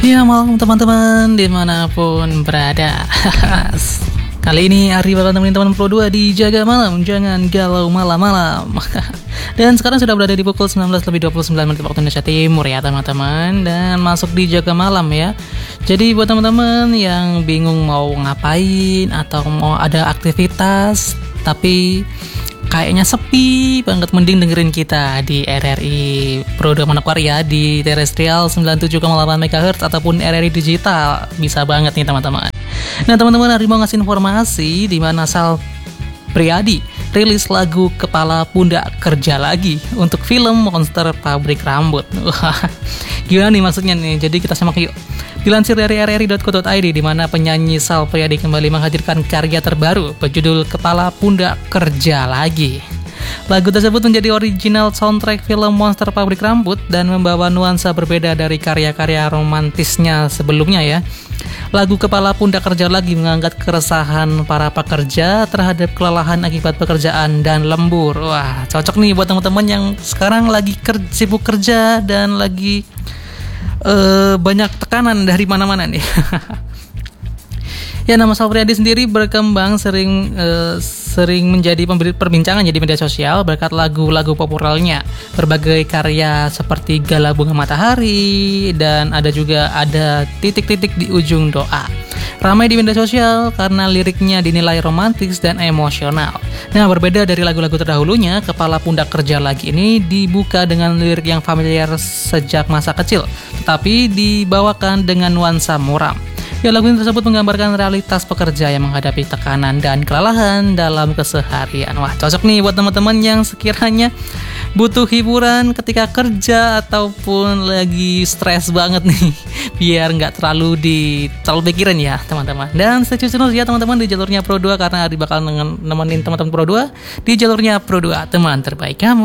Ya malam teman-teman dimanapun berada. Kali ini Ari bakal temenin teman Pro 2 di Jaga Malam, jangan galau malam-malam. Dan sekarang sudah berada di pukul 19:29 waktu Indonesia Timur ya teman-teman. Dan masuk di Jaga Malam ya. Jadi buat teman-teman yang bingung mau ngapain atau mau ada aktivitas tapi kayaknya sepi banget, mending dengerin kita di RRI Pro 2 Manokwari ya, di terestrial 97,8 MHz ataupun RRI digital. Bisa banget nih teman-teman. Nah teman-teman, hari mau ngasih informasi di mana Sal Priadi rilis lagu Kepala Pundak Kerja Lagi untuk film Monster Pabrik Rambut. Wah, gimana nih maksudnya nih? Jadi kita simak yuk. Dilansir dari rri.co.id, di mana penyanyi Sal Priadi kembali menghadirkan karya terbaru berjudul Kepala Pundak Kerja Lagi. Lagu tersebut menjadi original soundtrack film Monster Pabrik Rambut dan membawa nuansa berbeda dari karya-karya romantisnya sebelumnya ya. Lagu Kepala Pundak Kerja Lagi mengangkat keresahan para pekerja terhadap kelelahan akibat pekerjaan dan lembur. Wah, cocok nih buat teman-teman yang sekarang lagi sibuk kerja dan lagi banyak tekanan dari mana-mana nih. Ya, nama Sal Priadi sendiri berkembang sering menjadi perbincangan di media sosial berkat lagu-lagu populernya. Berbagai karya seperti Gala Bunga Matahari dan ada titik-titik di ujung doa. Ramai di media sosial karena liriknya dinilai romantis dan emosional. Nah, berbeda dari lagu-lagu terdahulunya, Kepala Pundak Kerja Lagi ini dibuka dengan lirik yang familiar sejak masa kecil, tetapi dibawakan dengan nuansa muram. Ya, lagu ini tersebut menggambarkan realitas pekerja yang menghadapi tekanan dan kelelahan dalam keseharian. Wah, cocok nih buat teman-teman yang sekiranya butuh hiburan ketika kerja ataupun lagi stres banget nih, biar nggak terlalu pikiran ya teman-teman. Dan stay tune terus ya teman-teman di jalurnya Pro 2, karena Adi bakal nemenin teman-teman Pro 2 di jalurnya Pro 2, teman terbaik kamu.